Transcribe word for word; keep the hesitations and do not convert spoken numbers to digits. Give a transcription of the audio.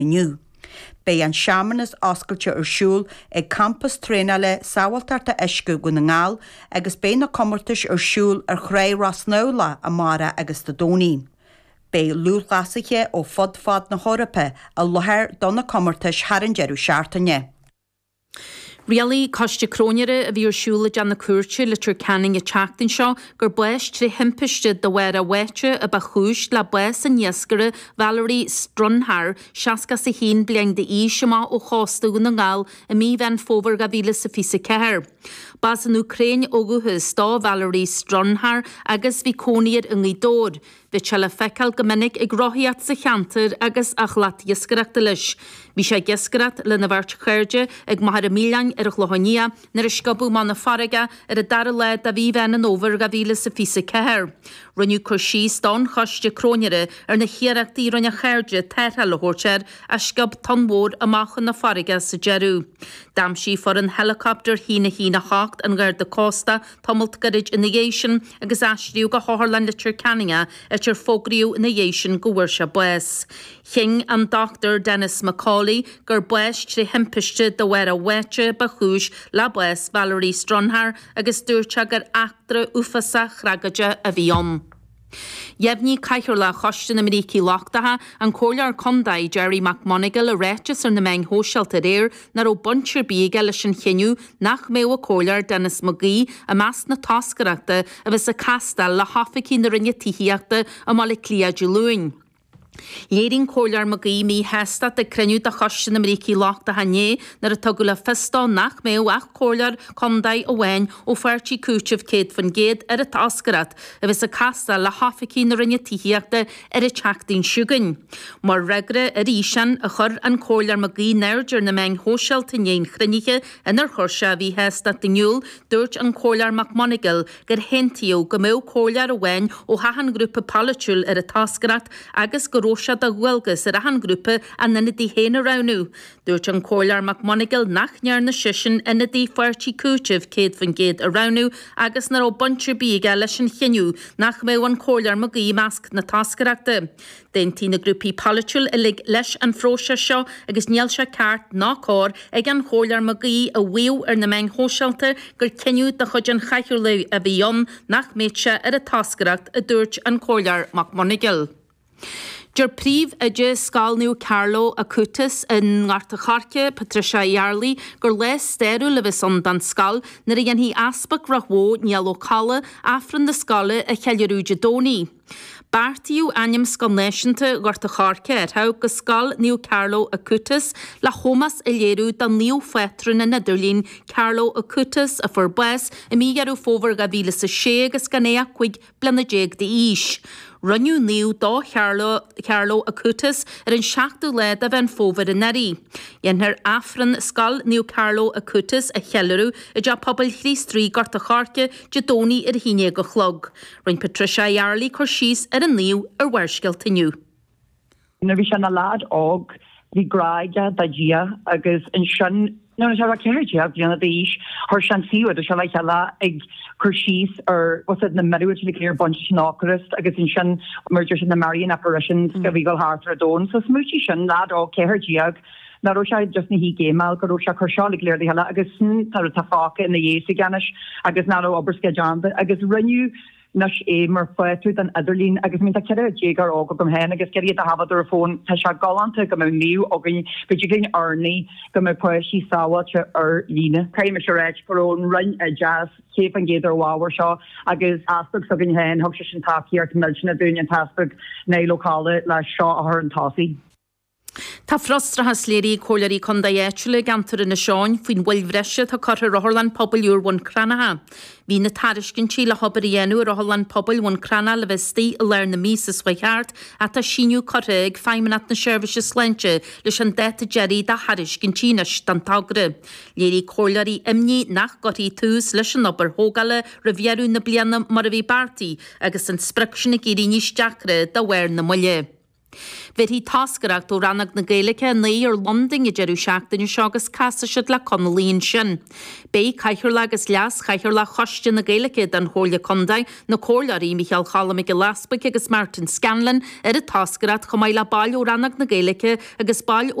inniu. Bei an seamannas oscailte ar siúl ag campus trénale sábhailtearta eisciú go na ngáil agus bé na commartais ar siúl ar chrae Rosnóla Amara agus do Dóní. Bei lúthlasaiche ó fod fad na Hórapa a luthir donna commartais haran jeru seaartainne. Rialí coiste cróneire a bhí siúla an na cuairte le tar canning a teachtain seo gur buis trí himpiiste do bhar a wete a ba chúis le buis an niascare Valerie Strunhar seaca sa hín bliang de ísima ó chástú na ngáil a mí bhean fóver ga bhíle sa fisa ceir. Bas an Ukraine óguthas dá Valerie Strunhar agus bhí cóniad in í dód. Bhí se le fecail gomininic ag roiíat sa cheantar agus ach leat iascareachta leis. Bhí sé giascarat le na bhairt chuirde ag maithar a míleang ar a chlochaníia nar a scabú má na farige ar a dar le a bhí bhean an óver ga bhíle sa fisa ceir. Runniu chuirsí stán choiste cróneire ar na chiaachtaí runne chuirde teithe le hórteir a scab tanmór amachchan na farige sa Jeru. Dam sí for an helicopter hína hína hácht an ghair de Costa tomult garid in nation agus astriú go háirlan le tir canninga ar tir fógriú in nation go bhfuir se bues. Ching an Doctor Dennis Macaulay gur bues trí himpiiste do bhar a wete ba chúis le bues Valerie Strunhar agus dúirte gur actra ufasa chragaide a bhíon. Jefní caiithir le choiste na Mrící Lochtatha an cólear condaid Jerry McMonigal a réitis ar na meng hósealta réir nar ó buntir bíige leis an chiniú nach mé a cólear Dennis McGee a meas na tascareachta a bheits a castal le hafací na rinne tíhiíachta a mála clíadú luin. Léirin cólear McGee mí hesta de cruniú de choiste na Mrící Lochtatha né nar a tugu le fistá nach mé ach cólear condaid a bhain ó fuirtí cúteamh céad fan géad ar a tascarat a bheits a castal le hafací na rinne tíhiíachta ar a teachtaín siúgain. Mar regre a rísan a chur an cólear McGee neirdir na meng hósealta néin chruniche inar churse a bhí hesta diniuúil dúirt an cólear McMonigal gur hentíú go mé cólear a bhain ó hahan grúpa palitiúil ar a tascarat agus go Róise a ghfuilgus ar a han grúpa a nina dí héna ranú. Dúirt an cólear McMonigal nach near na sisin ina dí fuirtí cúteamh céad fan géad a ranú agus nar ó buntir bíige leis an chiniú nach mé an cólear McGee measc na tascareachta. Den tí na grúpaí palitiúil a lig leis an phróise seo agus níl se ceart ná cór ag an cólear McGee a bhuíú ar na meng hósealta gur ciniú de chud an chaithear le a bhíon nach méidse ar a tascareacht a dúirt an cólear McMonigal. Dur príomh ide scáilniú Carlo Acutis in Ngarta Charce Patricia Yarley gur les steirú le bheits an dan scáil nar a dhéanfaí asbach rahó níl ócála afran na scála a cheillarúide Dóní. Bartíú anim scannéisianta Ngarta Charce ar thug go scáil níú Carlo Acutis le chomas a léirú dan níú fetrun na Idirlín Carlo Acutis a fur bues i mí garú fóver ga bhíle sa sé agus gannéa chuig blina déag de ís. Runniu níú dá Carlo Acutis ar an seachtú lead a bhein fóver in neri. Dhéantar afran scáil níú Carlo Acutis a cheillarú i d pobl chrís trí Ngarta Charce de Dóní ar híine go chlog. Rhain Patricia Yarley chuir síos ar an níú ar bhaircealt inniu. Na bhí se na lád óg bhí gráide da dia agus in sin no se a ceirteach díanana dís chuir sean siúd a se le cheala ag chuir síos ar was na meúid le léir bunch nácaras agus in sin merger sin na Marian apparitions go bhí go háar a dón so smútí sin lád ó ceirteach na ro se just na hí géimeáil go ro se chu seá le léir heile agus tar tá fáca in na dhéasa ganis agus ná oberske Janda agus rinneú nas é mar foiú an Idirlín agus minn ceir dégar ága gom hen agus geir a hafad ar fón tá se galanta go mé níú agin beidirginn arnaí go mé poisí sáhailte ar lína. Caim se réit forón rinn a jazz céf an géidir bháhar seo agus aspag so gin hen thug se sin takeí ar milna dún an taspag na locála le seo a th an tásaí. Tá frostratha sléirí cóilearí condaéitúla gantar na seáin faoin bhfuilhreise tá chuir rothlan poblúr bhain cranatha. Bhí na tariscin sí le hobar dhéanú rothlan pobl bhain crana le bheití a leir na mís is bhaart a tá síniú choraig feimmanat na seirbhise sleinte leis an déta Jerry de hariscin tínas dan tagra. Léirí cóilearí imní nach gotaí túús leis an obair thógala ra bhearú na bliana mar a bhí bartaí agus an spricsin na géirí níos deacra de bhair na muile. Bhí hí tascarach ó rannach na Gaeilge naí ar London i deireadh seachtain seagus casa siad le conlíonn sin. Bé caiithir legus leas caiithir le choiste na Gaeilge den chóirle condaid na cóirlaí Michael Chalamig i Laspa agus Martin Scanlon ar a tascarach chumá le bail ó rannach na Gaeilge agus bail